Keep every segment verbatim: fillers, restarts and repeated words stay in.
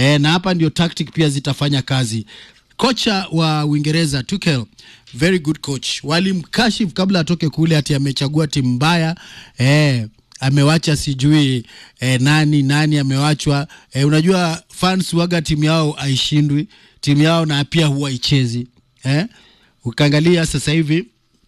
E, na hapa ndio tactic pia zitafanya kazi. Kocha wa Uingereza Tuchel, very good coach. Walimkashifu kabla atoke kule ati amechagua timu mbaya. Eh, amewacha sijui eh, nani nani amewachwa. Eh, unajua fans waga timu yao haishindwi, timu yao na pia huwa ichezi. Eh? Ukaangalia sasa hivi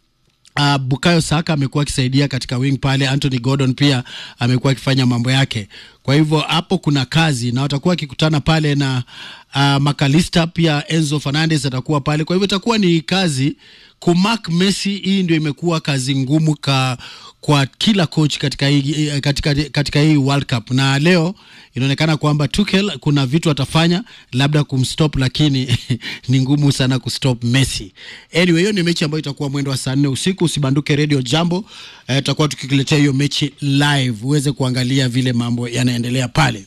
Uh, Bukayo Saka amekuwa akisaidia katika wing pale, Anthony Gordon pia amekuwa akifanya mambo yake. Kwa hivyo hapo kuna kazi na watakuwa wakikutana pale na uh, McAllister, pia Enzo Fernandez atakuwa pale. Kwa hivyo itakuwa ni kazi kumark Messi. Hii ndio imekuwa kazi ngumu ka, kwa kila coach katika hii, katika, katika hii World Cup, na leo inaonekana kwamba Tuchel kuna vitu atafanya labda kumstop, lakini ni ngumu sana kustop Messi. Anyway, hiyo ni mechi ambayo itakuwa mwendo wa saa nne usiku. Usibanduke Radio Jambo, eh, tutakuwa tukikiletea hiyo mechi live uweze kuangalia vile mambo yanaendelea pale.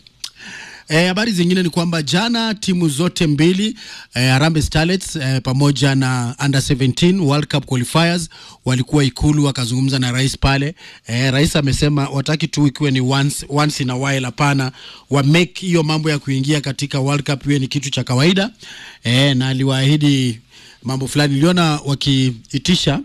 Eh, habari zingine ni kwamba jana timu zote mbili eh, Harambee Starlets eh, pamoja na Under seventeen World Cup qualifiers walikuwa Ikulu wakazungumza na rais pale. Eh, rais amesema wataki tu ikiwe ni once once in a while, hapana, wa make hiyo mambo ya kuingia katika World Cup iwe ni kitu cha kawaida. Eh, na aliwaahidi mambo fulani. Niliona wakiitisha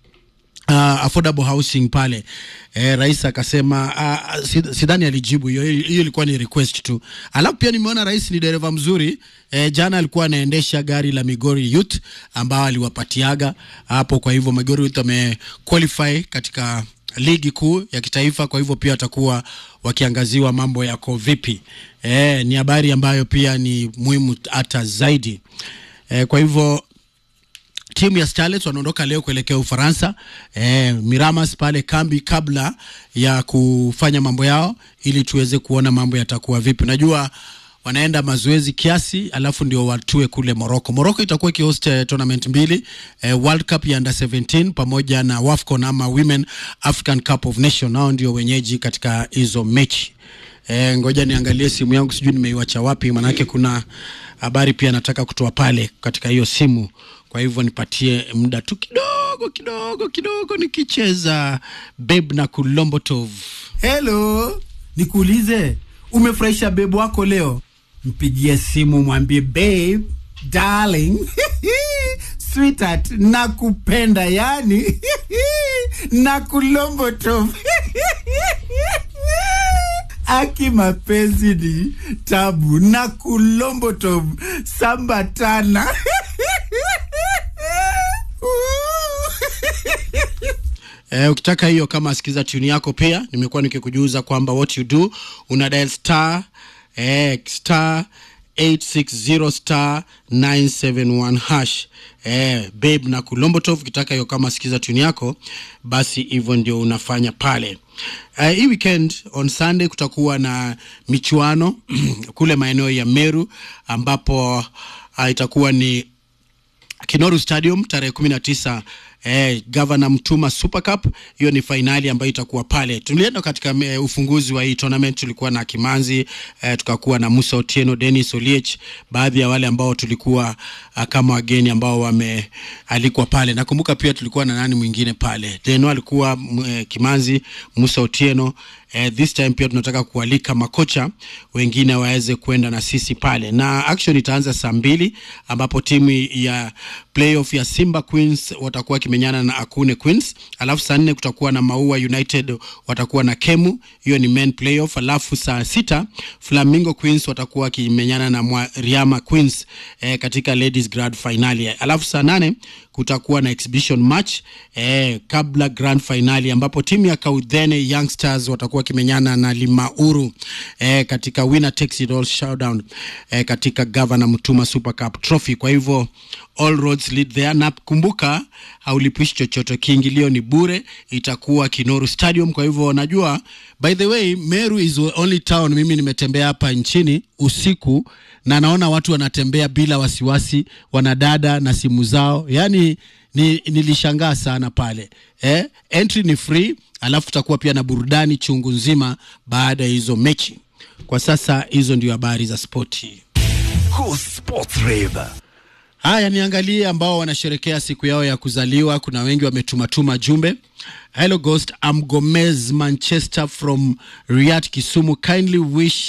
Uh, affordable housing pale. Eh, rais akasema uh, sidhani alijibu hiyo, hiyo ilikuwa ni request tu. Alafu pia nimeona rais ni dereva mzuri. Eh, jana alikuwa anaendesha gari la Migori Youth ambao aliwapatiaga hapo. Kwa hivyo Migori Youth ame qualify katika ligi kuu ya kitaifa, kwa hivyo pia watakuwa wakiangaziwa mambo yako vipi. Eh, ni habari ambayo pia ni muhimu hata zaidi. Eh, kwa hivyo timu ya Starlets wanaondoka leo kuelekea Ufaransa. Eh, Miramas pale kambi kabla ya kufanya mambo yao ili tuweze kuona mambo yatakuwa vipi. Najua wanaenda mazoezi kiasi alafu ndio watue kule Morocco. Morocco itakuwa kihost eh, tournament mbili, eh, World Cup ya Under seventeen pamoja na WAFCON ama Women African Cup of Nations. Nao ndio wenyeji katika hizo mechi. Eh, ngoja niangalie simu yangu sijui nimeiacha wapi, manake kuna habari pia nataka kutoa pale katika hiyo simu. Kwa hivyo nipatie muda tu kidogo kidogo kidogo nikicheza Babe na Kulombotov. Hello, nikuulize, umefurahisha babe wako leo? Mpigie simu mwambie babe, darling, sweetheart, nakupenda yani, na Kulombotov. Aki mapenzi ni tabu, na Kulombotov sambatana. Eh, ukitaka hiyo kama sikiza tune yako pia nimekuwa nikikujuza kwamba what you do una dial star eh, star eight six zero star nine seven one hash. Eh, Babe na Kulombotov, ukitaka hiyo kama sikiza tune yako basi hivyo ndio unafanya pale. Uh, hii weekend on Sunday kutakuwa na michuano kule maeneo ya Meru ambapo uh, itakuwa ni Kinoru Stadium tarehe kumi na tisa. Eh, Governor Mtuma Super Cup, hiyo ni finali ambayo itakuwa pale. Tulienda katika uh, ufunguzi wa hii tournament, tulikuwa na Kimanzi, uh, tukakuwa na Musa Otieno, Dennis Oliech, baadhi ya wale ambao tulikuwa uh, kama wageni ambao wame alikuwa pale. Nakumbuka pia tulikuwa na nani mwingine pale. Deno alikuwa uh, Kimanzi, Musa Otieno. Uh, this time pia tunataka kualika makocha wengine waweze kwenda na sisi pale. Na action itaanza saa mbili ambapo timu ya playoff ya Simba Queens watakuwa kimenyana na Akune Queens. Alafu saa nne kutakuwa na Maua United watakuwa na Kemu, hiyo ni men playoff. Alafu saa sita Flamingo Queens watakuwa kimenyana na Mwariama Queens eh, katika ladies grand finale. Alafu saa nane kutakuwa na exhibition match eh, kabla grand finale ambapo timu ya Kaudhene Youngsters watakuwa kimenyana na Limauru eh, katika winner takes it all showdown eh, katika Governor Mtuma Super Cup Trophy. Kwa hivyo all roads lead there, na kumbuka haulipishi chochote, kiingilio ni bure, itakuwa Kinoru Stadium. Kwa hivyo najua, by the way, Meru is the only town mimi nimetembea hapa nchini usiku na naona watu wanatembea bila wasiwasi, wanadada na simu zao. Yani ni, nilishangaa sana pale. Eh, entry ni free, alafu tutakuwa pia na burudani chungu nzima baada ya hizo mechi. Kwa sasa hizo ndio habari za spoti. Cool Sports Rave. Haya, niangalie ambao wanasherekea siku yao ya kuzaliwa. Kuna wengi wametumatuma jumbe. Hello Ghost, I'm Gomez Manchester from Riyadh Kisumu. Kindly wish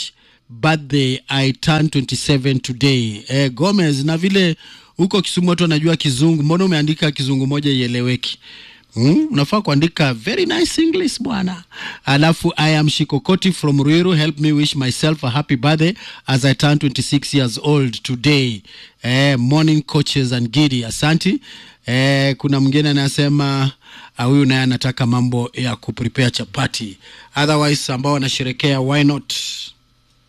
birthday, I turn twenty-seven today. Eh, Gomez, na vile huko Kisumu watu wanajua kizungu, mbona umeandika kizungu moja ieleweki? Hmm? Unafaa kuandika very nice English bwana. Alafu I am Shikokoti from Ruiru, help me wish myself a happy birthday as I turn twenty-six years old today. Eh, morning coaches and giddy, asanti. Eh, kuna mwingine anasema huyu naye anataka mambo ya kuprepare chapati. Otherwise ambao wanasherekea, why not?